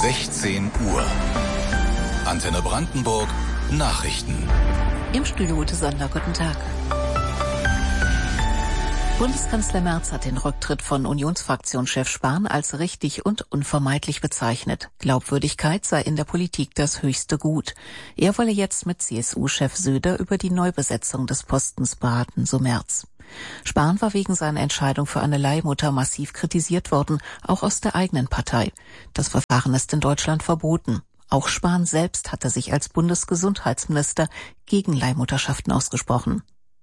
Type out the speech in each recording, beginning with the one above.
16 Uhr. Antenne Brandenburg, Nachrichten. Im Studio Ute Sonder, guten Tag. Bundeskanzler Merz hat den Rücktritt von Unionsfraktionschef Spahn als richtig und unvermeidlich bezeichnet. Glaubwürdigkeit sei in der Politik das höchste Gut. Er wolle jetzt mit CSU-Chef Söder über die Neubesetzung des Postens beraten, so Merz. Spahn war wegen seiner Entscheidung für eine Leihmutter massiv kritisiert worden, auch aus der eigenen Partei. Das Verfahren ist in Deutschland verboten. Auch Spahn selbst hatte sich als Bundesgesundheitsminister gegen Leihmutterschaften ausgesprochen.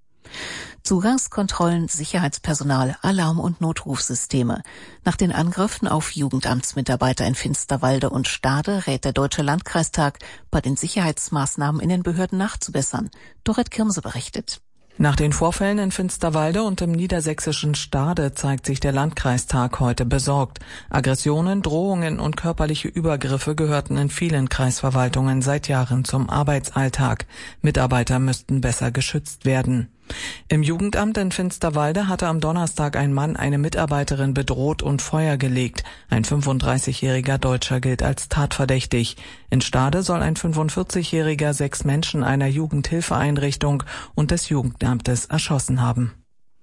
Zugangskontrollen, Sicherheitspersonal, Alarm- und Notrufsysteme. Nach den Angriffen auf Jugendamtsmitarbeiter in Finsterwalde und Stade rät der Deutsche Landkreistag, bei den Sicherheitsmaßnahmen in den Behörden nachzubessern. Dorrit Kirmse berichtet. Nach den Vorfällen in Finsterwalde und im niedersächsischen Stade zeigt sich der Landkreistag heute besorgt. Aggressionen, Drohungen und körperliche Übergriffe gehörten in vielen Kreisverwaltungen seit Jahren zum Arbeitsalltag. Mitarbeiter müssten besser geschützt werden. Im Jugendamt in Finsterwalde hatte am Donnerstag ein Mann eine Mitarbeiterin bedroht und Feuer gelegt. Ein 35-jähriger Deutscher gilt als tatverdächtig. In Stade soll ein 45-jähriger 6 Menschen einer Jugendhilfeeinrichtung und des Jugendamtes erschossen haben.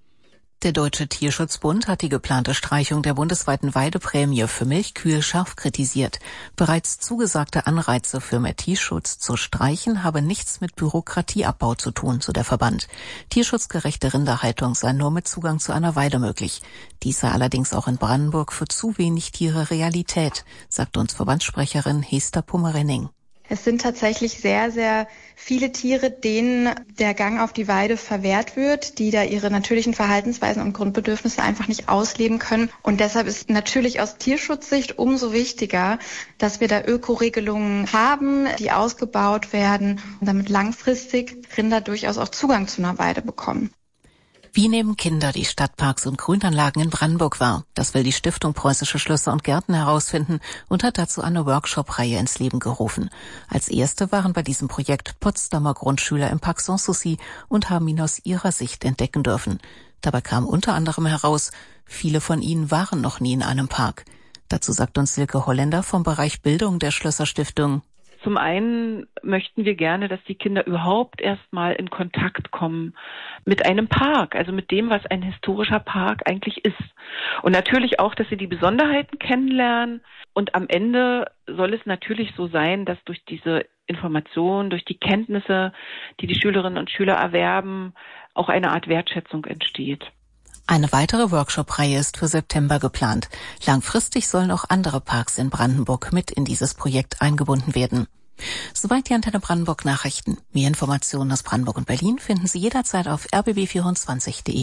Der Deutsche Tierschutzbund hat die geplante Streichung der bundesweiten Weideprämie für Milchkühe scharf kritisiert. Bereits zugesagte Anreize für mehr Tierschutz zu streichen habe nichts mit Bürokratieabbau zu tun, so der Verband. Tierschutzgerechte Rinderhaltung sei nur mit Zugang zu einer Weide möglich. Dies sei allerdings auch in Brandenburg für zu wenig Tiere Realität, sagt uns Verbandssprecherin Hester Pommerenning. Es sind tatsächlich sehr, sehr viele Tiere, denen der Gang auf die Weide verwehrt wird, die da ihre natürlichen Verhaltensweisen und Grundbedürfnisse einfach nicht ausleben können. Und deshalb ist natürlich aus Tierschutzsicht umso wichtiger, dass wir da Ökoregelungen haben, die ausgebaut werden und damit langfristig Rinder durchaus auch Zugang zu einer Weide bekommen. Wie nehmen Kinder die Stadtparks und Grünanlagen in Brandenburg wahr? Das will die Stiftung Preußische Schlösser und Gärten herausfinden und hat dazu eine Workshop-Reihe ins Leben gerufen. Als erste waren bei diesem Projekt Potsdamer Grundschüler im Park Sanssouci und haben ihn aus ihrer Sicht entdecken dürfen. Dabei kam unter anderem heraus, viele von ihnen waren noch nie in einem Park. Dazu sagt uns Silke Holländer vom Bereich Bildung der Schlösserstiftung. Zum einen möchten wir gerne, dass die Kinder überhaupt erstmal in Kontakt kommen mit einem Park, also mit dem, was ein historischer Park eigentlich ist. Und natürlich auch, dass sie die Besonderheiten kennenlernen. Und am Ende soll es natürlich so sein, dass durch diese Information, durch die Kenntnisse, die die Schülerinnen und Schüler erwerben, auch eine Art Wertschätzung entsteht. Eine weitere Workshop-Reihe ist für September geplant. Langfristig sollen auch andere Parks in Brandenburg mit in dieses Projekt eingebunden werden. Soweit die Antenne Brandenburg Nachrichten. Mehr Informationen aus Brandenburg und Berlin finden Sie jederzeit auf rbb24.de.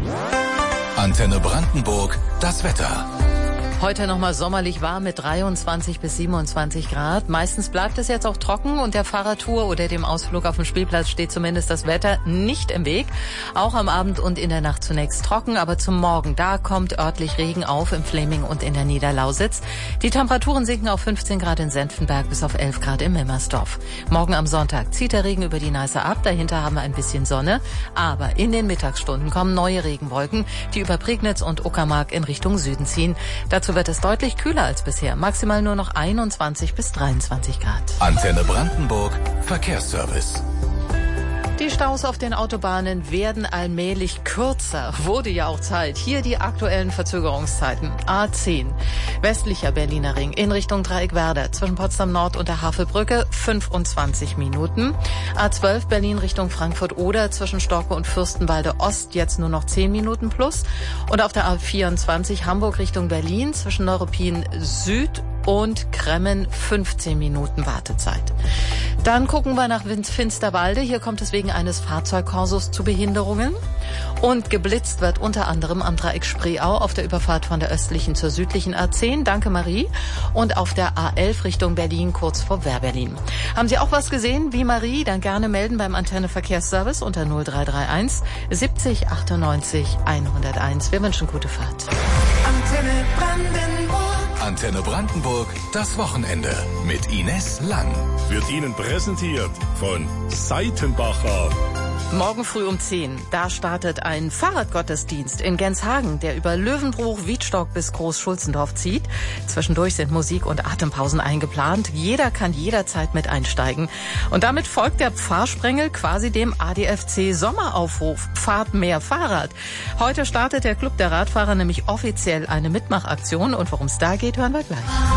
Antenne Brandenburg, das Wetter. Heute nochmal sommerlich warm mit 23 bis 27 Grad. Meistens bleibt es jetzt auch trocken und der Fahrradtour oder dem Ausflug auf dem Spielplatz steht zumindest das Wetter nicht im Weg. Auch am Abend und in der Nacht zunächst trocken, aber zum Morgen, da kommt örtlich Regen auf im Fläming und in der Niederlausitz. Die Temperaturen sinken auf 15 Grad in Senftenberg bis auf 11 Grad in Mimmersdorf. Morgen am Sonntag zieht der Regen über die Neiße ab, dahinter haben wir ein bisschen Sonne. Aber in den Mittagsstunden kommen neue Regenwolken, die über Prignitz und Uckermark in Richtung Süden ziehen. Dazu wird es deutlich kühler als bisher, maximal nur noch 21 bis 23 Grad. Antenne Brandenburg, Verkehrsservice. Die Staus auf den Autobahnen werden allmählich kürzer. Wurde ja auch Zeit. Hier die aktuellen Verzögerungszeiten. A10, westlicher Berliner Ring in Richtung Dreieckwerder zwischen Potsdam Nord und der Havelbrücke 25 Minuten. A12 Berlin Richtung Frankfurt-Oder zwischen Storke und Fürstenwalde Ost jetzt nur noch 10 Minuten plus. Und auf der A24 Hamburg Richtung Berlin zwischen Neuruppin Süd und Kremmen 15 Minuten Wartezeit. Dann gucken wir nach Finsterwalde. Hier kommt es wegen eines Fahrzeugkorsos zu Behinderungen. Und geblitzt wird unter anderem am Dreieck Spreeau auf der Überfahrt von der östlichen zur südlichen A10. Danke, Marie. Und auf der A11 Richtung Berlin, kurz vor Wehrberlin. Haben Sie auch was gesehen wie Marie? Dann gerne melden beim Antenne Verkehrsservice unter 0331 70 98 101. Wir wünschen gute Fahrt. Antenne Brandenburg. Antenne Brandenburg, das Wochenende mit Ines Lang. Wird Ihnen präsentiert von Seitenbacher. Morgen früh um 10, da startet ein Fahrradgottesdienst in Genshagen, der über Löwenbruch, Wiedstock bis Groß-Schulzendorf zieht. Zwischendurch sind Musik- und Atempausen eingeplant. Jeder kann jederzeit mit einsteigen. Und damit folgt der Pfarrsprengel quasi dem ADFC-Sommeraufruf. Fahrt mehr Fahrrad. Heute startet der Club der Radfahrer nämlich offiziell eine Mitmachaktion. Und worum es da geht, hören wir gleich.